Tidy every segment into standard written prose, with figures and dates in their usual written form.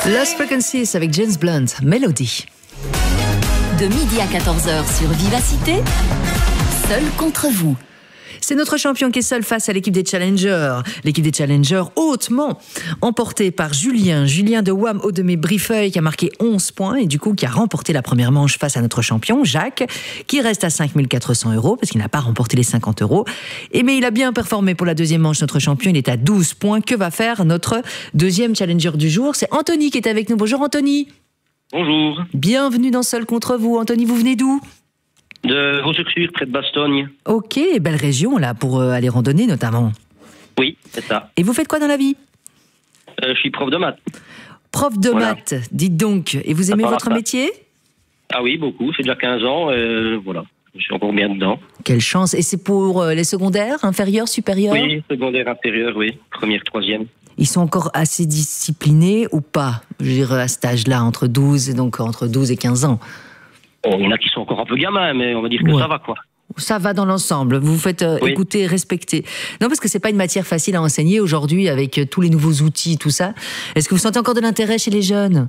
Lost Frequencies avec James Blunt, Melody. De midi à 14h sur Vivacité, seul contre vous. C'est notre champion qui est seul face à l'équipe des Challengers. L'équipe des Challengers hautement emportée par Julien de Wham Haut-de-Mes-Briefeuille qui a marqué 11 points et du coup qui a remporté la première manche face à notre champion Jacques qui reste à 5 400 € parce qu'il n'a pas remporté les 50 €. Mais il a bien performé pour la deuxième manche, notre champion. Il est à 12 points. Que va faire notre deuxième Challenger du jour? C'est Anthony qui est avec nous. Bonjour Anthony. Bonjour. Bienvenue dans Seul contre vous. Anthony, vous venez d'où? De Vaux-sur-Sûre, près de Bastogne. Ok, belle région là pour aller randonner notamment. Oui, c'est ça. Et vous faites quoi dans la vie? Je suis prof de maths. Prof de maths, dites donc. Et vous aimez votre métier? Ah oui, beaucoup. C'est déjà 15 ans. Voilà, je suis encore bien dedans. Quelle chance. Et c'est pour les secondaires, inférieurs, supérieurs? Oui, secondaire, inférieur, oui. Première, troisième. Ils sont encore assez disciplinés ou pas? Je dirais à cet âge-là, entre 12 et 15 ans. Oh, il y en a qui sont encore un peu gamins, mais on va dire que ça va, quoi. Ça va dans l'ensemble. Vous vous faites écouter, respecter. Non, parce que c'est pas une matière facile à enseigner aujourd'hui avec tous les nouveaux outils, tout ça. Est-ce que vous sentez encore de l'intérêt chez les jeunes?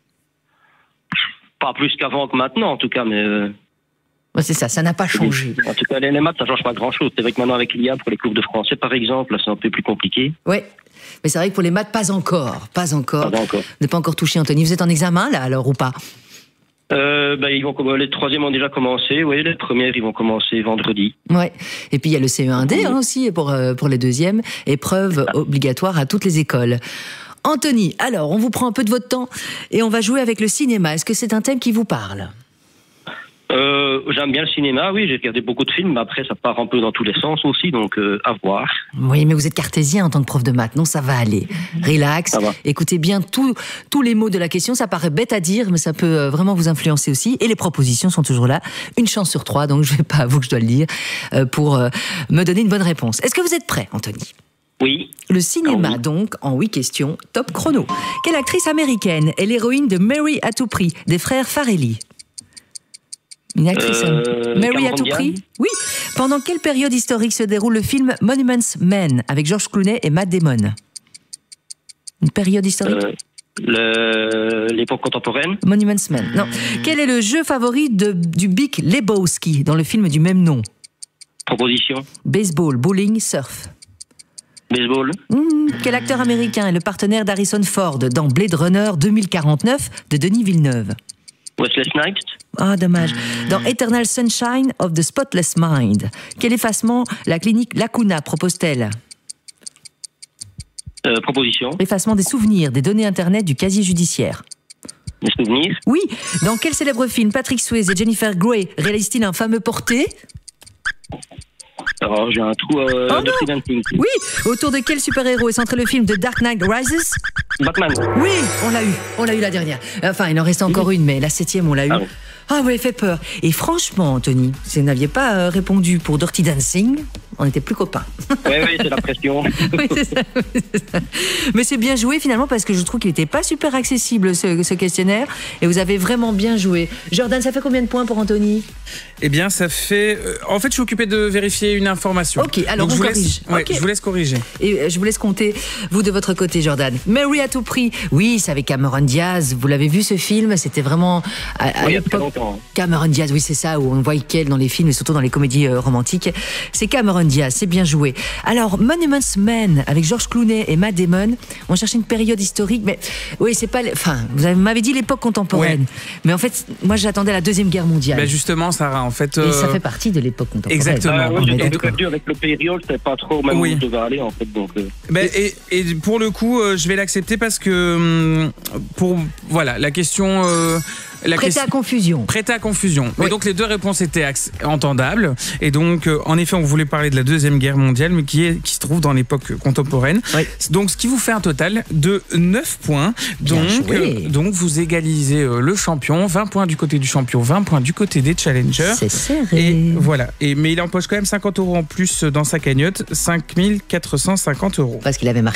Pas plus qu'avant que maintenant, en tout cas, mais... C'est ça n'a pas changé. En tout cas, les maths, ça change pas grand-chose. C'est vrai que maintenant, avec l'IA, pour les cours de français, par exemple, là, c'est un peu plus compliqué. Oui, mais c'est vrai que pour les maths, pas encore. Vous n'êtes pas encore touché, Anthony. Vous êtes en examen, là, alors, ou pas? Les troisièmes ont déjà commencé, oui, les premières, ils vont commencer vendredi. Ouais. Et puis il y a le CE1D aussi pour les deuxièmes, épreuve obligatoire à toutes les écoles. Anthony, alors on vous prend un peu de votre temps et on va jouer avec le cinéma. Est-ce que c'est un thème qui vous parle? J'aime bien le cinéma, oui, j'ai regardé beaucoup de films, mais après ça part un peu dans tous les sens aussi, donc à voir. Oui, mais vous êtes cartésien en tant que prof de maths, non, ça va aller. Relax, écoutez bien tous les mots de la question, ça paraît bête à dire, mais ça peut vraiment vous influencer aussi, et les propositions sont toujours là. Une chance sur 3, donc je vais pas à vous que je dois le dire, pour me donner une bonne réponse. Est-ce que vous êtes prêt, Anthony? Oui. Le cinéma, donc, en 8 questions, top chrono. Quelle actrice américaine est l'héroïne de Mary à tout prix, des frères Farrelly? Une actrice Mary à tout prix? Oui. Pendant quelle période historique se déroule le film Monuments Men avec George Clooney et Matt Damon? Une période historique? L'époque contemporaine. Monuments Men. Non. Quel est le jeu favori du Big Lebowski dans le film du même nom? Proposition. Baseball, bowling, surf. Baseball. Quel acteur américain est le partenaire d'Harrison Ford dans Blade Runner 2049 de Denis Villeneuve? Wesley Snipes. Ah, dommage. Dans Eternal Sunshine of the Spotless Mind, quel effacement la clinique Lacuna propose-t-elle? Proposition. L'effacement des souvenirs, des données internet du casier judiciaire. Des souvenirs. Oui. Dans quel célèbre film Patrick Swayze et Jennifer Grey réalisent-ils un fameux porté? Alors, j'ai un trou de Freelancing. Oui. Autour de quel super-héros est centré le film The Dark Knight Rises? Batman. Oui, on l'a eu la dernière. Enfin, il en reste encore une, mais la 7e, on l'a eu. Ah ouais, fait peur. Et franchement, Anthony, si vous n'aviez pas répondu pour Dirty Dancing, on n'était plus copains. Oui, c'est la pression. Oui, c'est ça. Mais c'est bien joué finalement parce que je trouve qu'il n'était pas super accessible ce questionnaire et vous avez vraiment bien joué. Jordan, ça fait combien de points pour Anthony? Eh bien, ça fait... En fait, je suis occupé de vérifier une information. Ok, alors donc, on corrige. Je vous laisse corriger. Et je vous laisse compter, vous de votre côté, Jordan. Mary à tout prix. Oui, c'est avec Cameron Diaz. Vous l'avez vu ce film? C'était vraiment à l'époque. Cameron Diaz, oui, c'est ça, où on voit qu'elle dans les films et surtout dans les comédies romantiques. C'est Cameron Diaz, c'est bien joué. Alors, Monuments Men avec George Clooney et Matt Damon. On cherchait une période historique, mais oui, c'est pas. Enfin, m'avez dit l'époque contemporaine. Ouais. Mais en fait, moi, j'attendais la Deuxième Guerre mondiale. Ben justement, Sarah, en fait. Et ça fait partie de l'époque contemporaine. Exactement. Oui, j'étais perdu avec le période, je savais pas trop même où je devais aller, en fait. Donc, et pour le coup, je vais l'accepter parce que voilà, la question. Prêté à confusion. Prêté à confusion. Oui. Et donc les deux réponses étaient entendables. Et donc en effet, on voulait parler de la Deuxième Guerre mondiale, mais qui se trouve dans l'époque contemporaine. Oui. Donc ce qui vous fait un total de 9 points. Donc vous égalisez le champion. 20 points du côté du champion, 20 points du côté des challengers. C'est serré. Et voilà. Mais il empoche quand même 50 € en plus dans sa cagnotte, 5 450 €. Parce qu'il avait marqué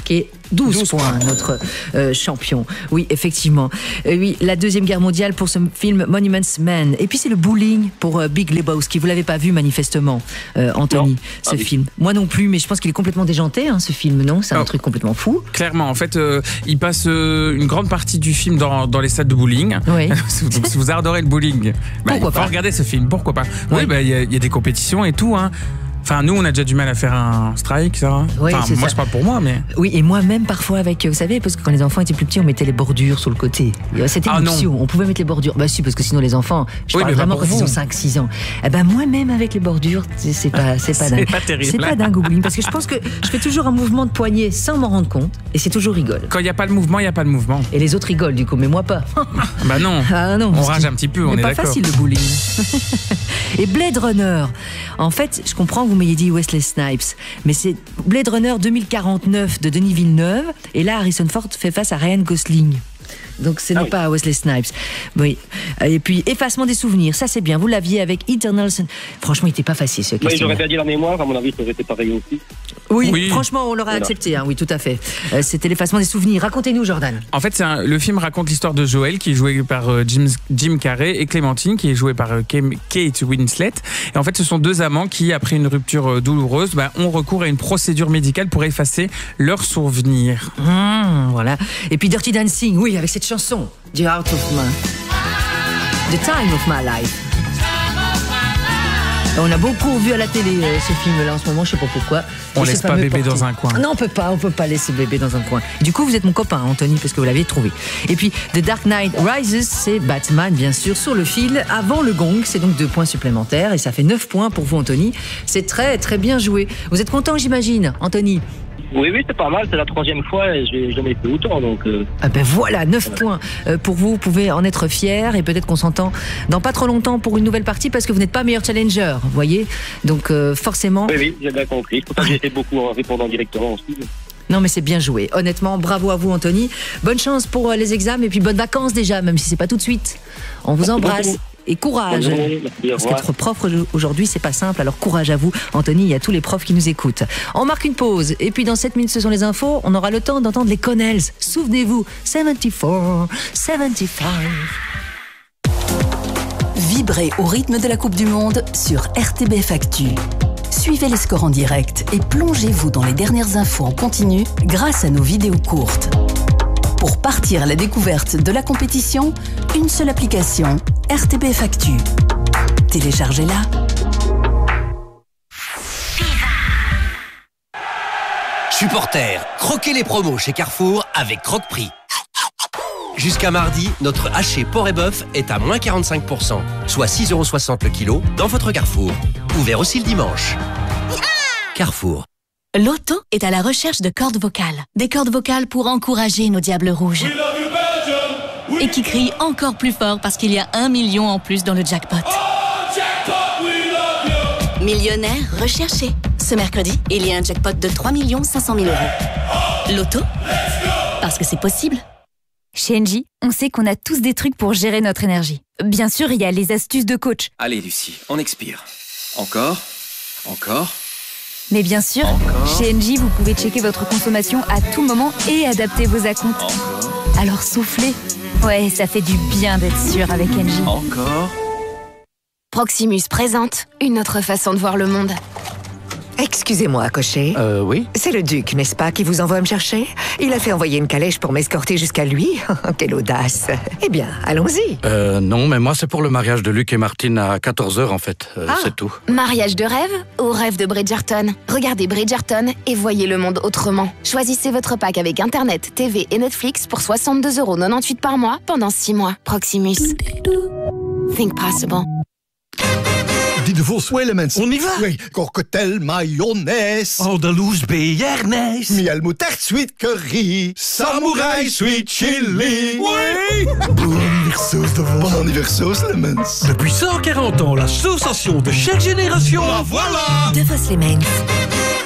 12 points, notre champion. Oui, effectivement. Oui, la Deuxième Guerre mondiale pour ce film Monuments Men. Et puis c'est le bowling pour Big Lebowski. Vous l'avez pas vu manifestement, Anthony, ce film. Moi non plus, mais je pense qu'il est complètement déjanté, ce film, non? C'est un truc complètement fou. Clairement, en fait, il passe une grande partie du film dans les salles de bowling. Oui. Donc si vous adorez le bowling, pourquoi pas regarder ce film, pourquoi pas. Oui, il y a des compétitions et tout, Enfin, nous, on a déjà du mal à faire un strike, ça. Oui, moi, ça. je parle pour moi, mais... Oui, et moi-même, parfois, avec... Vous savez, parce que quand les enfants étaient plus petits, on mettait les bordures sur le côté. C'était une option. On pouvait mettre les bordures. Bah si, parce que sinon, les enfants... Je parle vraiment quand ils ont 5-6 ans. Eh ben, moi-même, avec les bordures, c'est pas dingue. C'est pas terrible. C'est pas dingue au bowling. Parce que je pense que je fais toujours un mouvement de poignet sans m'en rendre compte. Et c'est toujours rigole. Quand il n'y a pas de mouvement, il n'y a pas de mouvement. Et les autres rigolent, du coup. Mais moi, pas. Bah non. Ah non. On rage un petit peu, on est d'accord. C'est pas facile, le bowling. Et Blade Runner. En fait, je comprends que vous m'ayez dit Wesley Snipes, mais c'est Blade Runner 2049 de Denis Villeneuve, et là Harrison Ford fait face à Ryan Gosling. Donc ce n'est pas Wesley Snipes. Oui. Et puis effacement des souvenirs, ça c'est bien. Vous l'aviez avec Eternal Sun. Franchement, il n'était pas facile ce question. Oui, j'aurais perdu la mémoire, à mon avis, ça aurait été pareil aussi. Oui, franchement, on l'aurait accepté. Oui, tout à fait. C'était l'effacement des souvenirs. Racontez-nous, Jordan. En fait, le film raconte l'histoire de Joël, qui est joué par Jim Carrey, et Clémentine, qui est jouée par Kate Winslet. Et en fait, ce sont deux amants qui, après une rupture douloureuse, ont recours à une procédure médicale pour effacer leurs souvenirs. Voilà. Et puis Dirty Dancing, oui, avec cette chanson, The Time of My Life. On a beaucoup vu à la télé ce film-là en ce moment, je sais pas pourquoi. On laisse pas bébé dans un coin. Non, on peut pas laisser bébé dans un coin. Du coup, vous êtes mon copain, Anthony, parce que vous l'avez trouvé. Et puis, The Dark Knight Rises, c'est Batman, bien sûr, sur le fil, avant le gong. C'est donc 2 points supplémentaires et ça fait 9 points pour vous, Anthony. C'est très, très bien joué. Vous êtes content, j'imagine, Anthony? Oui, c'est pas mal, c'est la 3e fois et j'ai jamais fait autant, donc... Ah ben voilà, 9 points pour vous, vous pouvez en être fiers et peut-être qu'on s'entend dans pas trop longtemps pour une nouvelle partie parce que vous n'êtes pas meilleur challenger, vous voyez. Donc forcément... Oui, j'ai bien compris, c'est pour ça que j'ai été beaucoup en répondant directement aussi. Non mais c'est bien joué, honnêtement, bravo à vous Anthony. Bonne chance pour les examens et puis bonnes vacances déjà, même si c'est pas tout de suite. On vous embrasse. Et courage, parce qu'être prof aujourd'hui c'est pas simple, alors courage à vous Anthony, il y a tous les profs qui nous écoutent. On marque une pause et puis dans 7 minutes ce sont les infos, on aura le temps d'entendre les Connells. Souvenez-vous, 74, 75. Vibrez au rythme de la Coupe du Monde sur RTBF Actu. Suivez les scores en direct et plongez-vous dans les dernières infos en continu grâce à nos vidéos courtes. Pour partir à la découverte de la compétition, une seule application, RTBF Actu. Téléchargez-la. Supporters, croquez les promos chez Carrefour avec Croque-Prix. Jusqu'à mardi, notre haché porc et bœuf est à moins 45%, soit 6,60 € le kilo dans votre Carrefour. Ouvert aussi le dimanche. Carrefour. Loto est à la recherche de cordes vocales. Des cordes vocales pour encourager nos diables rouges. Et qui crient encore plus fort parce qu'il y a 1 million en plus dans le jackpot. Millionnaire recherché. Ce mercredi, il y a un jackpot de 3 500 000 €. Loto, parce que c'est possible. Chez Engie, on sait qu'on a tous des trucs pour gérer notre énergie. Bien sûr, il y a les astuces de coach. Allez Lucie, on expire. Encore. Mais bien sûr, chez Engie, vous pouvez checker votre consommation à tout moment et adapter vos acomptes. Alors soufflez. Ouais, ça fait du bien d'être sûr avec Engie. Encore. Proximus présente une autre façon de voir le monde. Excusez-moi, cocher. Oui. C'est le duc, n'est-ce pas, qui vous envoie me chercher? Il a fait envoyer une calèche pour m'escorter jusqu'à lui. Quelle audace. Eh bien, allons-y. Non, mais moi, c'est pour le mariage de Luc et Martine à 14h, en fait. C'est tout. Mariage de rêve ou rêve de Bridgerton? Regardez Bridgerton et voyez le monde autrement. Choisissez votre pack avec Internet, TV et Netflix pour 62,98 € par mois pendant 6 mois. Proximus. Think possible. Die de Vos Elements. On y va? Oui. Cocktail mayonaise. Andalouse bearnaise. Miel moutarde sweet curry. Samouraï sweet chili. Oui! Bon anniversaire sauce de Vos. Bon anniversaire sauce Elements. Depuis 140 ans, la sensation de chaque génération. La voilà! De Vos Elements.